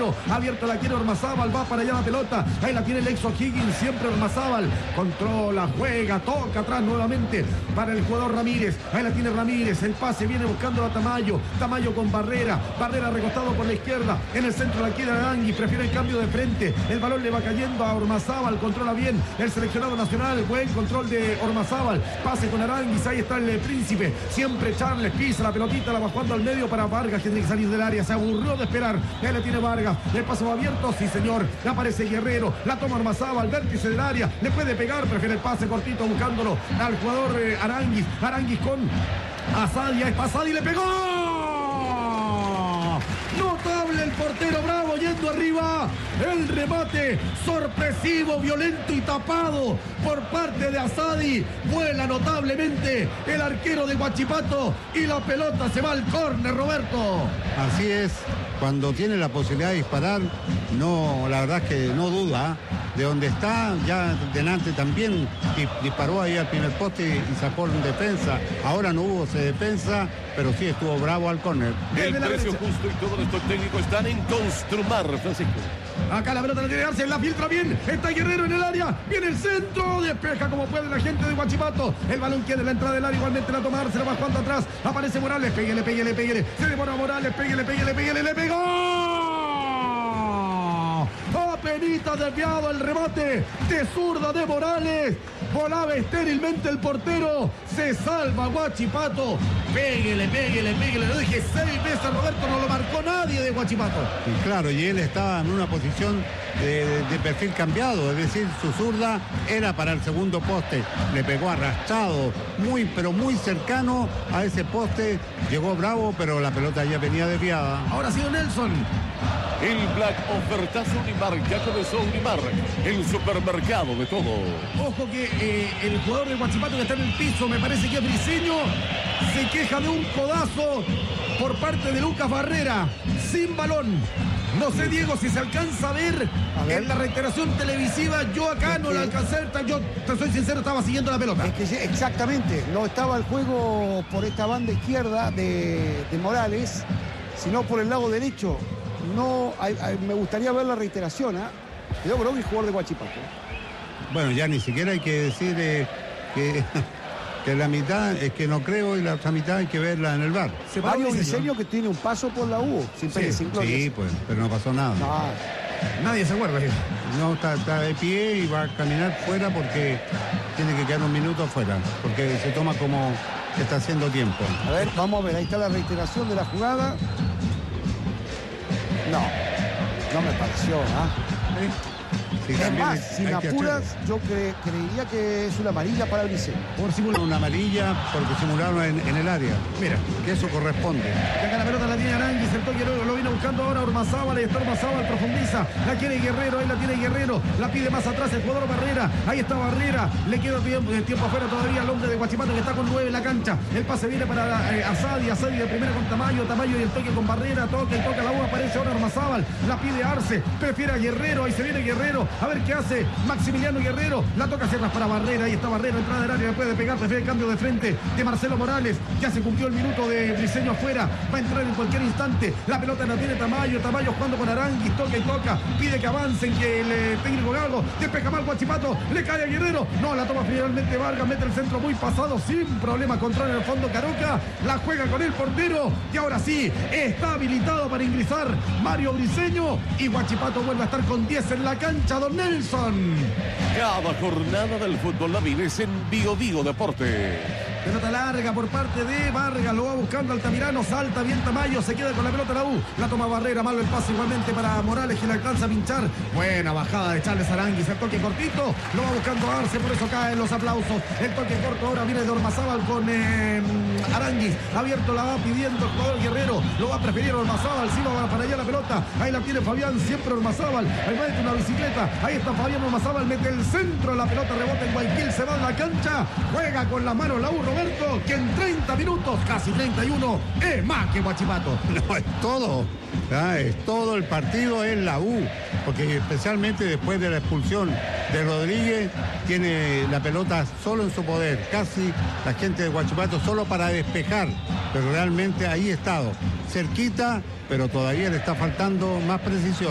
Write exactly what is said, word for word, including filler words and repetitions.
Guerrero, abierto la quiere Ormazábal, va para allá la pelota, ahí la tiene el ex O'Higgins, siempre Ormazábal, controla, juega, toca atrás nuevamente para el jugador Ramírez, ahí la tiene Ramírez, el pase viene buscando a Tamayo, Tamayo con Barrera, Barrera recostado por la izquierda, en el centro la quiere Arangui, prefiere el cambio de frente, el balón le va cayendo a Ormazábal, controla bien el seleccionado nacional, buen control de Ormazábal, pase con Aranguis, ahí está el príncipe, siempre Charles pisa la pelotita, la va jugando al medio para Vargas, que tiene que salir del área, se aburrió de esperar, ahí la tiene Vargas, el paso va abierto, sí señor, le aparece Guerrero, la toma Ormazábal, vértice del área, le puede pegar, prefiere el pase cortito buscándolo al jugador eh, Aranguis, Aranguis con Asadi, ahí está Asadi, le pegó. Notable el portero Bravo yendo arriba. El remate sorpresivo, violento y tapado por parte de Asadi. Vuela notablemente el arquero de Huachipato y la pelota se va al córner, Roberto. Así es, cuando tiene la posibilidad de disparar, no, la verdad es que no duda. De donde está, ya delante también disparó ahí al primer poste y sacó en defensa. Ahora no hubo ese defensa, pero sí estuvo Bravo al córner. El precio justo y todo nuestro técnico están en Construmar, Francisco. Acá la pelota la tiene Arce, la filtra bien, está Guerrero en el área, viene el centro, despeja como puede la gente de Huachipato, el balón quiere la entrada del área, igualmente la toma Arce, la va jugando atrás, aparece Morales, péguele, péguele, péguele, se demora Morales, péguele, péguele, péguele, le pegó. Apenita desviado el remate de zurda de Morales, volaba estérilmente el portero, se salva Huachipato, péguele, péguele, péguele, lo dije seis veces, Roberto, no lo marcó nadie de Huachipato. Y claro, y él estaba en una posición de, de, de perfil cambiado, es decir, su zurda era para el segundo poste, le pegó arrastrado, muy, pero muy cercano a ese poste, llegó Bravo, pero la pelota ya venía desviada. Ahora ha sido Nelson. El Black ofertazo Unimar, ya comenzó Unimar, el supermercado de todo. Ojo que eh, el jugador de Huachipato que está en el piso, me parece que es Briceño, se queja de un codazo por parte de Lucas Barrera, sin balón. No sé, Diego, si se alcanza a ver, a ver. En la reiteración televisiva, yo acá es no que... la alcancé a ver, yo te soy sincero, estaba siguiendo la pelota. Es que exactamente, no estaba el juego por esta banda izquierda de, de Morales, sino por el lado derecho. No, hay, hay, me gustaría ver la reiteración, ¿eh? Yo creo que es jugador de Huachipato. Bueno, ya ni siquiera hay que decir eh, que, que la mitad es que no creo y la otra mitad hay que verla en el V A R. Mario Briceño que tiene un paso por la U, sin sí, sin sí, pues, pero no pasó nada. No. Nadie se acuerda. No, está, está de pie y va a caminar fuera porque tiene que quedar un minuto fuera, porque se toma como que está haciendo tiempo. A ver, vamos a ver, ahí está la reiteración de la jugada. No, no me pareció, ¿ah? ¿eh? Sí, es más, sin apuras, yo cre creería que es una amarilla para Briceño. Por simular una amarilla porque simularon en, en el área. Mira, que eso corresponde. Y acá la pelota la tiene Aranguis, el toque lo, lo viene buscando ahora Ormazábal, y está Ormazábal, profundiza, la quiere Guerrero, ahí la tiene Guerrero, la pide más atrás el jugador Barrera, ahí está Barrera, le queda tiempo, tiempo afuera todavía al hombre de Huachipato que está con nueve en la cancha, el pase viene para eh, Asadi, Asadi de primera con Tamayo, Tamayo y el toque con Barrera, toque, el toque a la U, aparece ahora Ormazábal, la pide Arce, prefiere a Guerrero, ahí se viene Guerrero, a ver qué hace Maximiliano Guerrero, la toca hacia atrás para Barrera, ahí está Barrera, entrada del área, le puede pegar, prefiere el cambio de frente de Marcelo Morales, ya se cumplió el minuto de Briceño afuera, va a entrar en cualquier instante, la pelota la tiene Tamayo, Tamayo jugando con Aranguis, toca y toca, pide que avancen, que el eh, técnico Gago, despeja mal Huachipato, le cae a Guerrero, no, la toma finalmente Vargas, mete el centro muy pasado, sin problema, controla en el fondo Caroca, la juega con el portero, y ahora sí, está habilitado para ingresar Mario Briceño, y Huachipato vuelve a estar con diez en la cancha, don Nelson. Cada jornada del fútbol la vives en Bio Bio Deporte. Pelota larga por parte de Vargas, lo va buscando Altamirano, salta bien Tamayo, se queda con la pelota la U, la toma Barrera, malo el pase igualmente para Morales que le alcanza a pinchar, buena bajada de Charles Aranguis, el toque cortito, lo va buscando Arce, por eso caen los aplausos, el toque corto ahora viene de Ormazábal con eh, Aranguis, abierto la va pidiendo el jugador Guerrero, lo va a preferir Ormazábal, sí va para allá la pelota, ahí la tiene Fabián, siempre Ormazábal, ahí mete una bicicleta, ahí está Fabián Ormazábal, mete el centro, la pelota rebota en Guayaquil, se va de la cancha, juega con las manos la U, Roberto, que en treinta minutos, casi treinta y uno, es más que Huachipato. No, es todo, ¿ah? Es todo el partido, es la U, porque especialmente después de la expulsión de Rodríguez, tiene la pelota solo en su poder, casi la gente de Huachipato solo para despejar, pero realmente ahí ha estado, cerquita, pero todavía le está faltando más precisión.